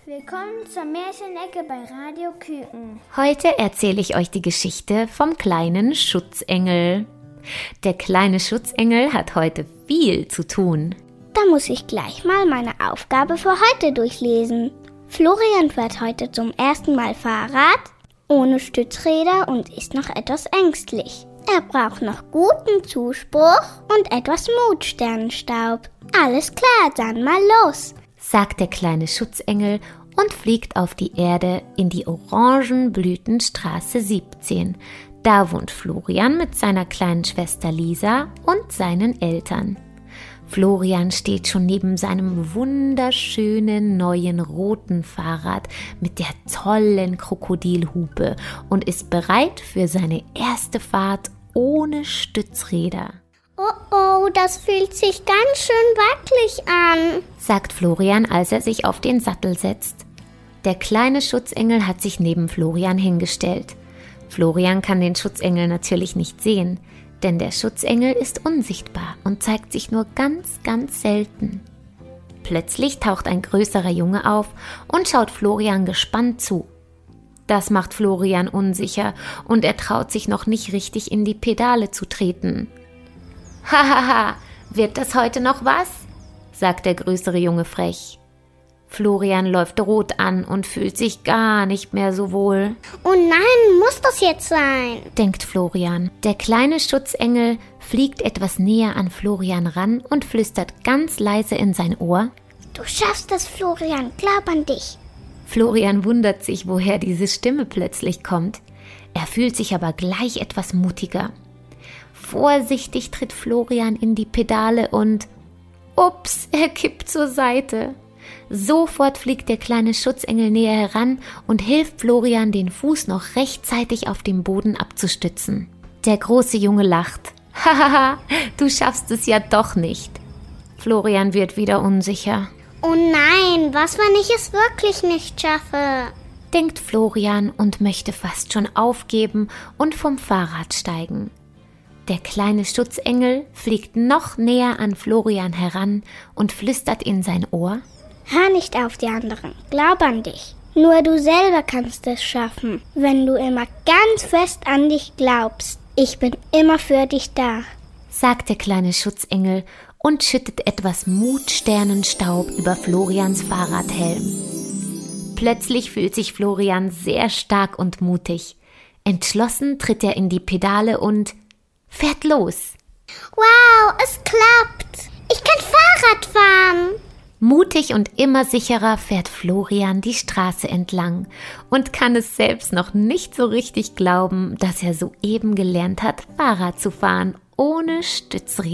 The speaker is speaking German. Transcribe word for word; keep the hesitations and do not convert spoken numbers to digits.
Willkommen zur Märchenecke bei Radio Küken. Heute erzähle ich euch die Geschichte vom kleinen Schutzengel. Der kleine Schutzengel hat heute viel zu tun. Da muss ich gleich mal meine Aufgabe für heute durchlesen. Florian fährt heute zum ersten Mal Fahrrad, ohne Stützräder und ist noch etwas ängstlich. Er braucht noch guten Zuspruch und etwas Mutsternenstaub. Alles klar, dann mal los, sagt der kleine Schutzengel und fliegt auf die Erde in die Orangenblütenstraße siebzehn. Da wohnt Florian mit seiner kleinen Schwester Lisa und seinen Eltern. Florian steht schon neben seinem wunderschönen neuen roten Fahrrad mit der tollen Krokodilhupe und ist bereit für seine erste Fahrt ohne Stützräder. Oh oh, das fühlt sich ganz schön wackelig an, sagt Florian, als er sich auf den Sattel setzt. Der kleine Schutzengel hat sich neben Florian hingestellt. Florian kann den Schutzengel natürlich nicht sehen, denn der Schutzengel ist unsichtbar und zeigt sich nur ganz, ganz selten. Plötzlich taucht ein größerer Junge auf und schaut Florian gespannt zu. Das macht Florian unsicher und er traut sich noch nicht richtig in die Pedale zu treten. Hahaha, wird das heute noch was? Sagt der größere Junge frech. Florian läuft rot an und fühlt sich gar nicht mehr so wohl. Oh nein, muss das jetzt sein? Denkt Florian. Der kleine Schutzengel fliegt etwas näher an Florian ran und flüstert ganz leise in sein Ohr. Du schaffst das, Florian, glaub an dich. Florian wundert sich, woher diese Stimme plötzlich kommt. Er fühlt sich aber gleich etwas mutiger. Vorsichtig tritt Florian in die Pedale und ups, er kippt zur Seite. Sofort fliegt der kleine Schutzengel näher heran und hilft Florian, den Fuß noch rechtzeitig auf dem Boden abzustützen. Der große Junge lacht. Hahaha, du schaffst es ja doch nicht. Florian wird wieder unsicher. Oh nein, was, wenn ich es wirklich nicht schaffe? Denkt Florian und möchte fast schon aufgeben und vom Fahrrad steigen. Der kleine Schutzengel fliegt noch näher an Florian heran und flüstert in sein Ohr. Hör nicht auf die anderen, glaub an dich. Nur du selber kannst es schaffen, wenn du immer ganz fest an dich glaubst. Ich bin immer für dich da, sagt der kleine Schutzengel und schüttet etwas Mutsternenstaub über Florians Fahrradhelm. Plötzlich fühlt sich Florian sehr stark und mutig. Entschlossen tritt er in die Pedale und fährt los. Wow, es klappt! Ich kann Fahrrad fahren! Mutig und immer sicherer fährt Florian die Straße entlang und kann es selbst noch nicht so richtig glauben, dass er soeben gelernt hat, Fahrrad zu fahren ohne Stützräder.